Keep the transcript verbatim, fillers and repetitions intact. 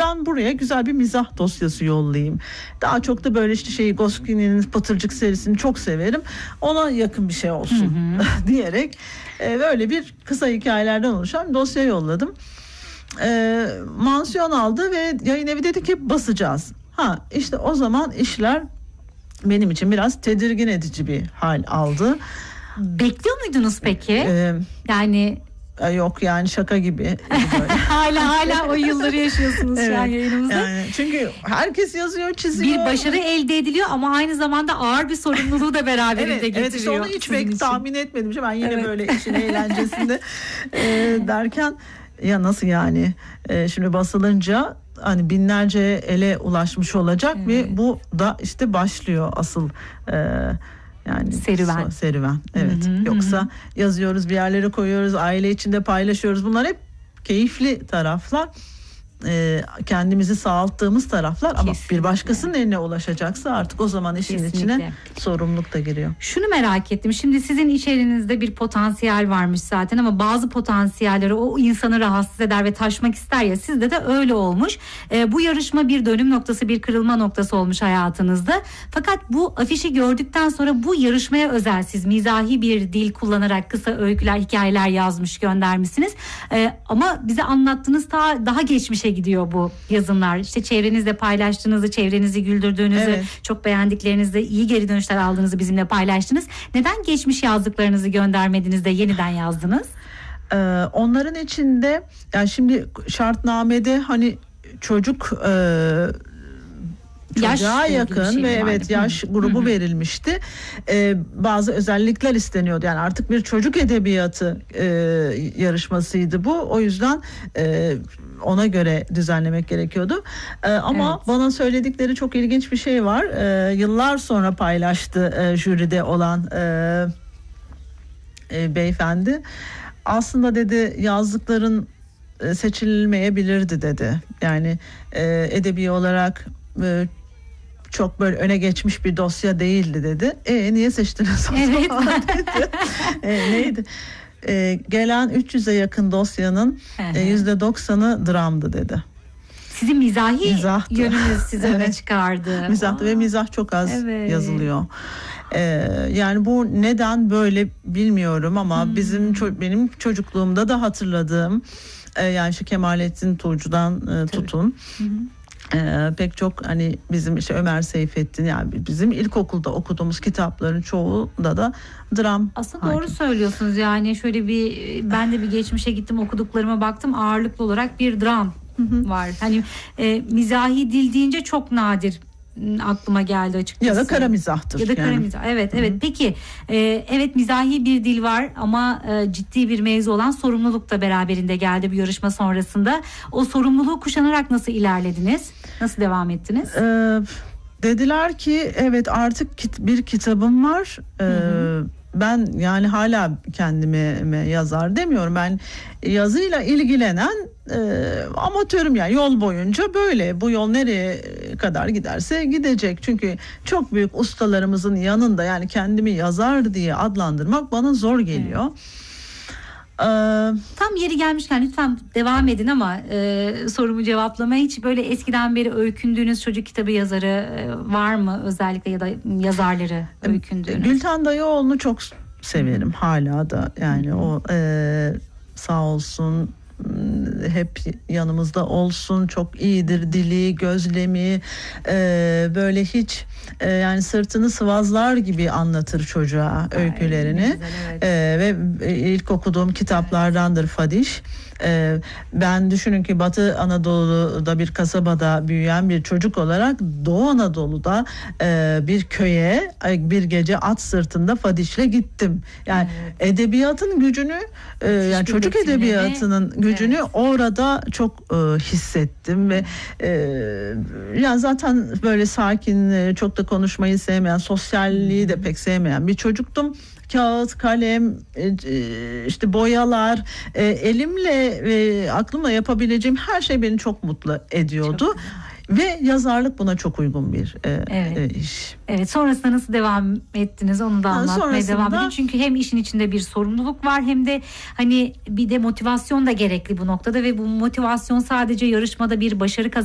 ben buraya güzel bir mizah dosyası yollayayım. Daha çok da böyle işte şey Goscinny'nin Pıtırcık serisini çok severim. Ona yakın bir şey olsun diyerek e, böyle bir kısa hikayelerden oluşan dosya yolladım. E, mansiyon aldı ve yayın evi dedi ki basacağız. Ha işte o zaman işler benim için biraz tedirgin edici bir hal aldı. Bekliyor muydunuz peki? Ee, yani yok yani şaka gibi. hala hala o yılları yaşıyorsunuz evet, şu an yayınımızda. Yani çünkü herkes yazıyor, çiziyor. Bir başarı elde ediliyor ama aynı zamanda ağır bir sorumluluğu da beraberinde evet, getiriyor. Evet işte onu hiç pek tahmin etmedim. Ben yine evet. böyle işin eğlencesinde e, derken ya nasıl yani e, şimdi basılınca hani binlerce ele ulaşmış olacak evet. Ve bu da işte başlıyor asıl e, yani serüven. So, serüven. Evet. Hı hı, Yoksa hı. yazıyoruz, bir yerlere koyuyoruz, aile içinde paylaşıyoruz. Bunlar hep keyifli taraflar. E, kendimizi sağalttığımız taraflar. Kesinlikle. Ama bir başkasının eline ulaşacaksa artık o zaman işin Kesinlikle. içine sorumluluk da giriyor. Şunu merak ettim. Şimdi sizin içerinizde bir potansiyel varmış zaten ama bazı potansiyelleri o insanı rahatsız eder ve taşmak ister ya, sizde de öyle olmuş. E, bu yarışma bir dönüm noktası, bir kırılma noktası olmuş hayatınızda. Fakat bu afişi gördükten sonra bu yarışmaya özel siz mizahi bir dil kullanarak kısa öyküler, hikayeler yazmış, göndermişsiniz. E, ama bize anlattığınız ta, daha geçmişe gidiyor bu yazımlar. İşte çevrenizde paylaştığınızı, çevrenizi güldürdüğünüzü, evet. çok beğendiklerinizde iyi geri dönüşler aldığınızı bizimle paylaştınız. Neden geçmiş yazdıklarınızı göndermediniz de yeniden yazdınız? Ee, onların içinde yani şimdi şartnamede hani çocuk e, çocuğa yakın şey ve evet yaş Hı-hı. grubu Hı-hı. verilmişti. Ee, bazı özellikler isteniyordu. Yani artık bir çocuk edebiyatı e, yarışmasıydı bu. O yüzden e, ona göre düzenlemek gerekiyordu. Ee, ama evet. bana söyledikleri çok ilginç bir şey var. Ee, yıllar sonra paylaştı e, jüride olan e, e, beyefendi. Aslında dedi yazdıkların e, seçilmeyebilirdi dedi. Yani e, edebi olarak e, çok böyle öne geçmiş bir dosya değildi dedi. E niye seçtiniz o evet. zaman dedi. e, neydi? E, gelen üç yüze yakın dosyanın e, yüzde doksanı dramdı dedi. Sizin mizahi Mizahtı. yönünüz sizi öne evet. çıkardı. Mizahtı ve mizah çok az evet. yazılıyor. Ee, yani bu neden böyle bilmiyorum ama hmm. bizim ço- benim çocukluğumda da hatırladığım e, yani şu Kemalettin Tuğcu'dan e, tutun. Hı hı. Ee, pek çok hani bizim işte Ömer Seyfettin yani bizim ilkokulda okuduğumuz kitapların çoğunda da dram. Aslında hakim. Doğru söylüyorsunuz yani şöyle bir ben de bir geçmişe gittim, okuduklarıma baktım, ağırlıklı olarak bir dram hı hı. var. Hani e, mizahi dil deyince çok nadir aklıma geldi açıkçası. Ya da kara mizahtır. Ya da kara yani. mizah. Evet, evet. Hı-hı. Peki, e, evet mizahi bir dil var ama e, ciddi bir mevzu olan sorumluluk da beraberinde geldi bu yarışma sonrasında. O sorumluluğu kuşanarak nasıl ilerlediniz? Nasıl devam ettiniz? Ee, dediler ki evet artık kit- bir kitabım var. Ee, ben yani hala kendime yazar demiyorum. Ben yazıyla ilgilenen e, amatörüm yani yol boyunca böyle. Bu yol nereye kadar giderse gidecek. Çünkü çok büyük ustalarımızın yanında yani kendimi yazar diye adlandırmak bana zor geliyor. Evet. Ee, Tam yeri gelmişken lütfen devam edin ama e, sorumu cevaplamaya, hiç böyle eskiden beri öykündüğünüz çocuk kitabı yazarı e, var mı özellikle ya da yazarları öykündüğünüz? Gülten Dayıoğlu'nu çok severim hala da yani Hı-hı. o e, sağ olsun hep yanımızda olsun, çok iyidir dili, gözlemi e, böyle hiç e, yani sırtını sıvazlar gibi anlatır çocuğa öykülerini. Ay, güzel, evet. e, ve ilk okuduğum kitaplardandır Fadiş. E, ben düşünün ki Batı Anadolu'da bir kasabada büyüyen bir çocuk olarak Doğu Anadolu'da e, bir köye bir gece at sırtında Fadiş'le gittim. Yani evet. edebiyatın gücünü e, yani çocuk betimleme. edebiyatının gücünü evet. orada çok e, hissettim ve e, yani zaten böyle sakin, e, çok da konuşmayı sevmeyen, sosyalliği de pek sevmeyen bir çocuktum. Kağıt, kalem, işte boyalar, elimle ve aklımla yapabileceğim her şey beni çok mutlu ediyordu. Çok ve yazarlık buna çok uygun bir evet. iş. Evet, sonrasında nasıl devam ettiniz onu da anlatmaya sonrasında... devam edin. Çünkü hem işin içinde bir sorumluluk var hem de hani bir de motivasyon da gerekli bu noktada ve bu motivasyon sadece yarışmada bir başarı kazanmak